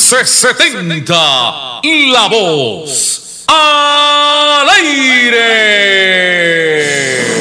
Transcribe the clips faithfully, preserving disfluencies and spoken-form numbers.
once setenta, La Voz al aire.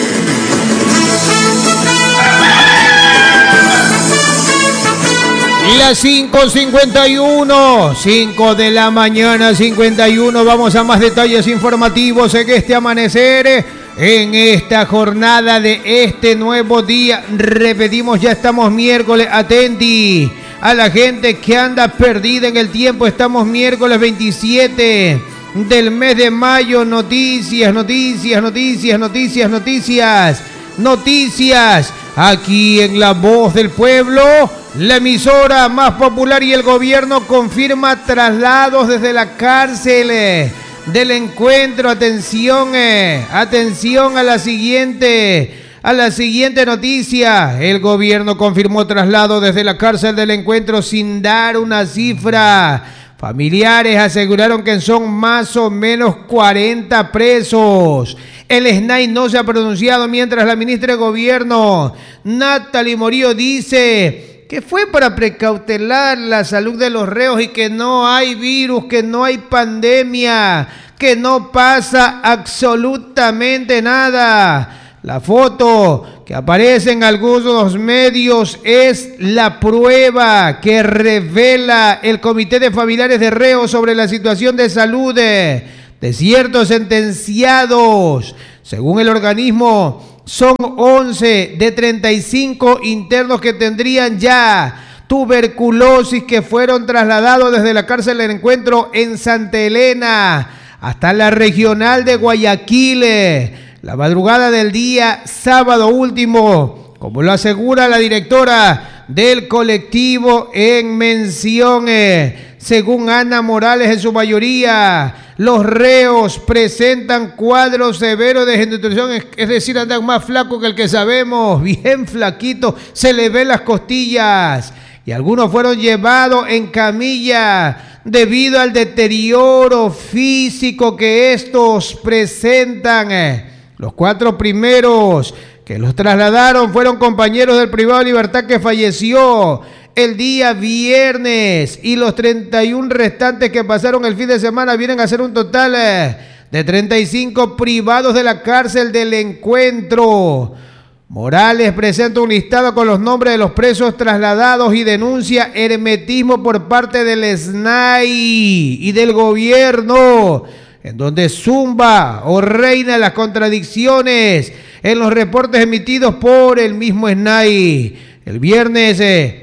Las cinco cincuenta y uno, cinco de la mañana, cincuenta y uno. Vamos a más detalles informativos en este amanecer, en esta jornada de este nuevo día. Repetimos, ya estamos miércoles. Atenti a la gente que anda perdida en el tiempo. Estamos miércoles veintisiete del mes de mayo. Noticias, noticias, noticias, noticias, noticias, noticias. Aquí en La Voz del Pueblo, la emisora más popular, y el gobierno confirma traslados desde la cárcel eh, del Encuentro. Atención, eh, atención a la siguiente, a la siguiente noticia. El gobierno confirmó traslado desde la cárcel del Encuentro sin dar una cifra. Familiares aseguraron que son más o menos cuarenta presos. El S N A I no se ha pronunciado, mientras la ministra de Gobierno, Natalie Morillo, dice que fue para precautelar la salud de los reos y que no hay virus, que no hay pandemia, que no pasa absolutamente nada. La foto que aparece en algunos medios es la prueba que revela el Comité de Familiares de Reos sobre la situación de salud de, de ciertos sentenciados. Según el organismo, son once de treinta y cinco internos que tendrían ya tuberculosis, que fueron trasladados desde la cárcel del Encuentro en Santa Elena hasta la regional de Guayaquil la madrugada del día sábado último, como lo asegura la directora del colectivo en menciones. Según Ana Morales, en su mayoría los reos presentan cuadros severos de desnutrición, es decir, andan más flacos que el que sabemos, bien flaquitos, se les ven las costillas, y algunos fueron llevados en camilla debido al deterioro físico que estos presentan. Los cuatro primeros que los trasladaron fueron compañeros del privado de libertad que falleció el día viernes, y los treinta y uno restantes que pasaron el fin de semana vienen a ser un total de treinta y cinco privados de la cárcel del Encuentro. Morales presenta un listado con los nombres de los presos trasladados y denuncia hermetismo por parte del S N A I y del gobierno, en donde zumba o reina las contradicciones en los reportes emitidos por el mismo S N A I. El viernes eh,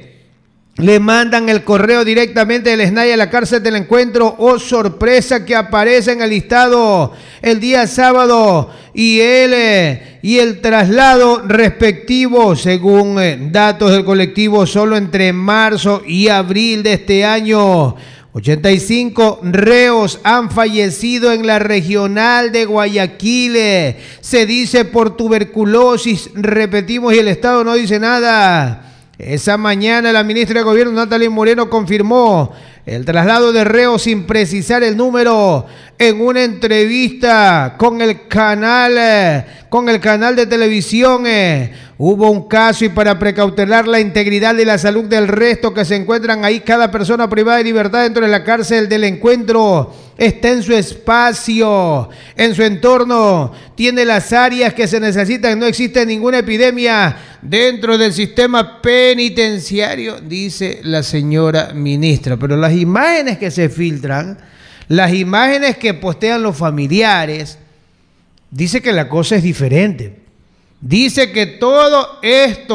le mandan el correo directamente del S N A I a la cárcel del Encuentro. Oh, sorpresa, que aparece en el listado el día sábado, y el, eh, y el traslado respectivo, según eh, datos del colectivo, solo entre marzo y abril de este año, ochenta y cinco reos han fallecido en la regional de Guayaquil. Se dice por tuberculosis, repetimos, y el Estado no dice nada. Esa mañana la ministra de Gobierno, Natalie Moreno, confirmó el traslado de reos sin precisar el número en una entrevista con el canal, con el canal de televisión. Hubo un caso, y para precautelar la integridad y la salud del resto que se encuentran ahí, cada persona privada de libertad dentro de la cárcel del Encuentro está en su espacio, en su entorno, tiene las áreas que se necesitan. No existe ninguna epidemia dentro del sistema penitenciario, dice la señora ministra. Pero las imágenes que se filtran, las imágenes que postean los familiares, dice que la cosa es diferente. Dice que todo es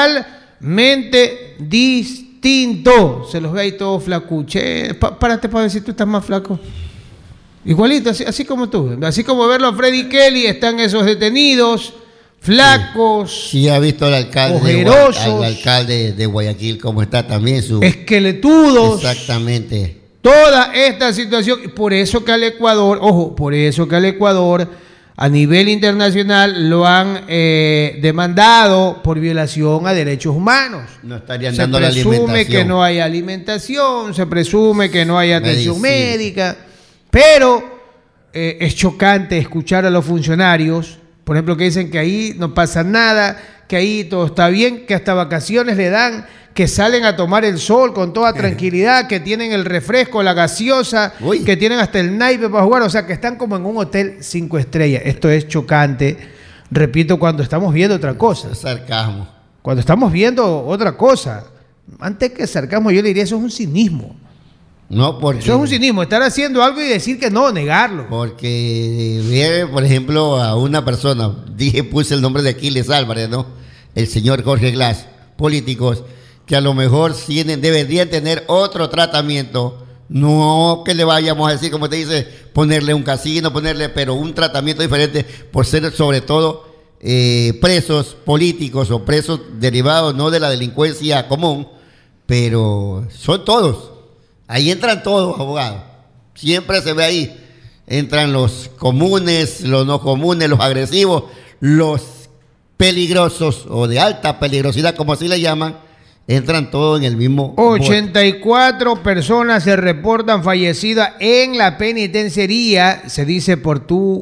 totalmente distinto. Se los ve ahí todos flacuche. Pa párate para ver si tú estás más flaco. Igualito, así, así como tú. Así como verlo a Freddy Kelly, están esos detenidos, flacos, sí, ha visto al alcalde, ojerosos, de, al alcalde de Guayaquil, cómo está también su... esqueletudos. Exactamente. Toda esta situación. Por eso que al Ecuador, ojo, por eso que al Ecuador, a nivel internacional, lo han eh, demandado por violación a derechos humanos. No estarían dando la alimentación. Se presume que no hay alimentación, se presume que no hay atención Medicina. médica, pero eh, es chocante escuchar a los funcionarios, por ejemplo, que dicen que ahí no pasa nada, que ahí todo está bien, que hasta vacaciones le dan, que salen a tomar el sol con toda tranquilidad, que tienen el refresco, la gaseosa, Uy. que tienen hasta el naipe para jugar, o sea, que están como en un hotel cinco estrellas. Esto es chocante, repito, cuando estamos viendo otra cosa. Es sarcasmo. Cuando estamos viendo otra cosa. Antes que sarcasmo, yo le diría, eso es un cinismo. No, porque... Eso es un cinismo, estar haciendo algo y decir que no, negarlo. Porque viene, por ejemplo, a una persona, dije, puse el nombre de Aquiles Álvarez, ¿no? El señor Jorge Glass, políticos que a lo mejor tienen, deberían tener otro tratamiento, no que le vayamos a decir, como te dice, ponerle un casino, ponerle, pero un tratamiento diferente por ser sobre todo eh, presos políticos o presos derivados no de la delincuencia común, pero son todos. Ahí entran todos, abogados. Siempre se ve ahí. Entran los comunes, los no comunes, los agresivos, los peligrosos o de alta peligrosidad, como así le llaman. Entran todos en el mismo ochenta y cuatro bote. Personas se reportan fallecidas en la penitenciaría, se dice por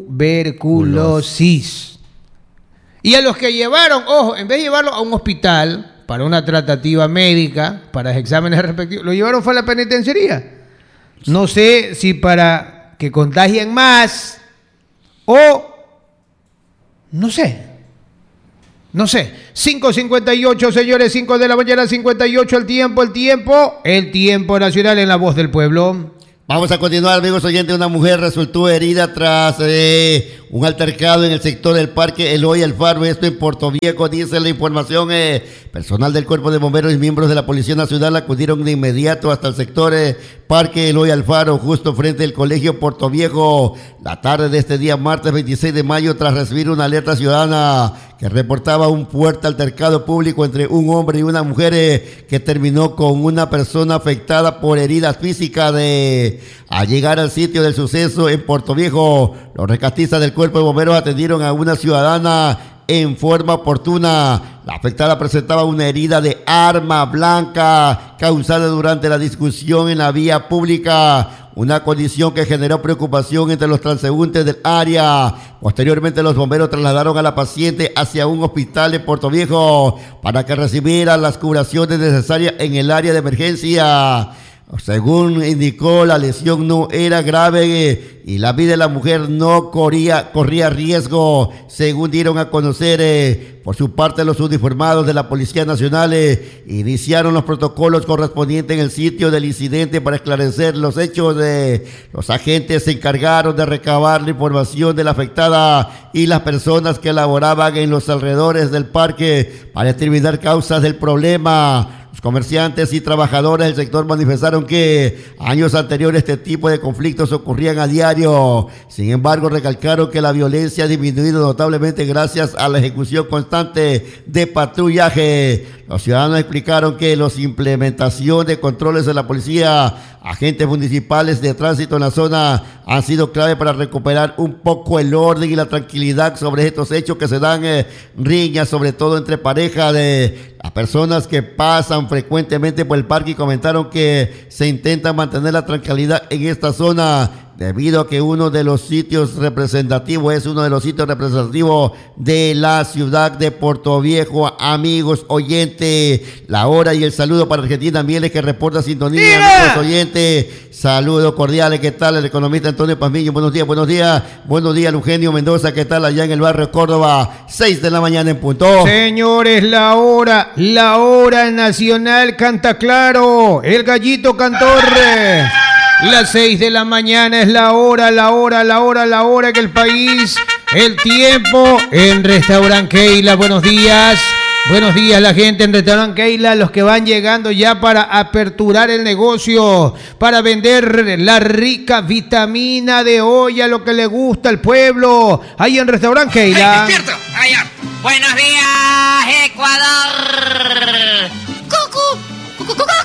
tuberculosis. Y a los que llevaron, ojo, en vez de llevarlo a un hospital para una tratativa médica, para exámenes respectivos, lo llevaron fue a la penitenciaría. No sé si para que contagien más o no sé. No sé. cinco cincuenta y ocho, señores, cinco de la mañana, cincuenta y ocho, el tiempo, el tiempo, el tiempo nacional en La Voz del Pueblo. Vamos a continuar, amigos oyentes. Una mujer resultó herida tras eh, un altercado en el sector del Parque Eloy Alfaro, esto en Portoviejo, dice la información. Eh, personal del Cuerpo de Bomberos y miembros de la Policía Nacional acudieron de inmediato hasta el sector eh, Parque Eloy Alfaro, justo frente al Colegio Portoviejo, la tarde de este día, martes veintiséis de mayo, tras recibir una alerta ciudadana que reportaba un fuerte altercado público entre un hombre y una mujer eh, que terminó con una persona afectada por heridas físicas. De al llegar al sitio del suceso en Portoviejo, los rescatistas del Cuerpo de Bomberos atendieron a una ciudadana en forma oportuna. La afectada presentaba una herida de arma blanca causada durante la discusión en la vía pública, una condición que generó preocupación entre los transeúntes del área. Posteriormente, los bomberos trasladaron a la paciente hacia un hospital de Portoviejo para que recibiera las curaciones necesarias en el área de emergencia. Según indicó, la lesión no era grave y la vida de la mujer no corría, corría riesgo, según dieron a conocer. Eh, por su parte, los uniformados de la Policía Nacional eh, iniciaron los protocolos correspondientes en el sitio del incidente para esclarecer los hechos. Eh, los agentes se encargaron de recabar la información de la afectada y las personas que laboraban en los alrededores del parque para determinar causas del problema. Los comerciantes y trabajadores del sector manifestaron que años anteriores este tipo de conflictos ocurrían a diario. Sin embargo, recalcaron que la violencia ha disminuido notablemente gracias a la ejecución constante de patrullaje. Los ciudadanos explicaron que la implementación de controles de la policía, agentes municipales de tránsito en la zona han sido clave para recuperar un poco el orden y la tranquilidad sobre estos hechos que se dan eh, riñas, sobre todo entre parejas. De las personas que pasan frecuentemente por el parque y comentaron que se intenta mantener la tranquilidad en esta zona debido a que uno de los sitios representativos es uno de los sitios representativos de la ciudad de Portoviejo. Amigos oyentes, la hora y el saludo para Argentina Mieles, que reporta sintonía. Amigos oyentes, saludos cordiales. ¿Qué tal? El economista Antonio Pazmiño, buenos días, buenos días. Buenos días, Eugenio Mendoza, ¿qué tal? Allá en el barrio Córdoba, seis de la mañana en punto. Señores, la hora, la hora nacional canta claro. El gallito cantor. Las seis de la mañana es la hora, la hora, la hora, la hora que el país, el tiempo en Restaurant Keila. Buenos días, buenos días la gente en Restaurant Keila, los que van llegando ya para aperturar el negocio, para vender la rica vitamina de olla, lo que le gusta al pueblo, ahí en Restaurant Keila. ¡Hey, despierta! Allá. Buenos días, Ecuador.